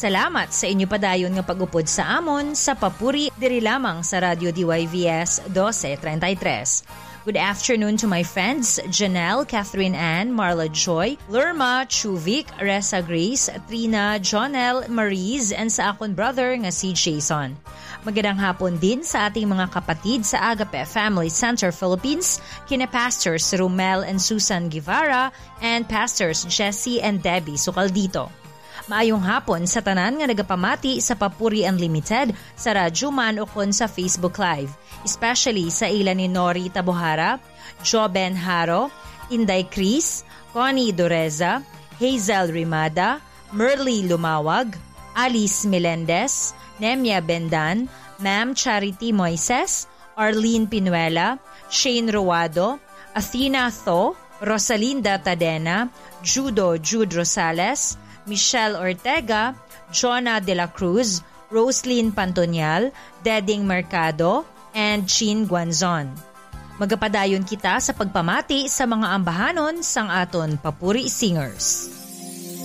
Salamat sa inyo padayon nga pag-upod sa amon sa papuri diri lamang sa Radio DYVS 1233. Good afternoon to my friends Janelle, Catherine Ann, Marla Joy, Lurma, Chuvik, Ressa Grace, Trina, Jonel, Maurice, and sa akong brother nga si Jason. Magandang hapon din sa ating mga kapatid sa Agape Family Center Philippines, kina Pastors Romel and Susan Guevara, and Pastors Jesse and Debbie Sukaldito. Maayong hapon sa tanan nga nagapamati sa Papuri Unlimited sa radyo man o kon sa Facebook Live, especially sa ila ni Nori Tabohara, Joben Haro, Inday Cris, Connie Doreza, Hazel Rimada, Merly Lumawag, Alice Melendez, Nemia Bendan, Ma'am Charity Moises, Arlene Pinuela, Shane Ruado, Athena Tho, Rosalinda Tadena, Jude Rosales, Michelle Ortega, Jonah De La Cruz, Roslyn Pantonial, Deding Mercado, and Chin Guanzon. Magapadayon kita sa pagpamati sa mga ambahanon sang aton Papuri Singers.